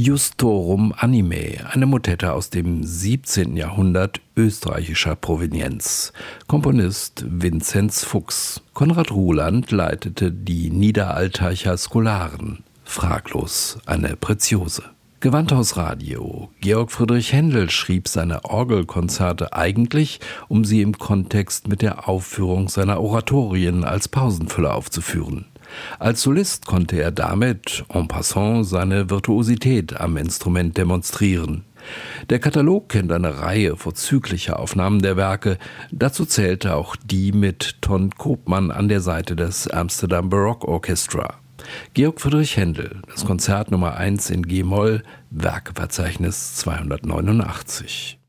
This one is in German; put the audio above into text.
Justorum Anime, eine Motette aus dem 17. Jahrhundert österreichischer Provenienz. Komponist Vinzenz Fuchs. Konrad Ruhland leitete die Niederaltaicher Scholaren. Fraglos eine Preziose. Gewandhaus Radio. Georg Friedrich Händel schrieb seine Orgelkonzerte eigentlich, um sie im Kontext mit der Aufführung seiner Oratorien als Pausenfüller aufzuführen. Als Solist konnte er damit en passant seine Virtuosität am Instrument demonstrieren. Der Katalog kennt eine Reihe vorzüglicher Aufnahmen der Werke. Dazu zählte auch die mit Ton Koopman an der Seite des Amsterdam Baroque Orchestra. Georg Friedrich Händel, das Konzert Nummer 1 in G-Moll, Werkeverzeichnis 289.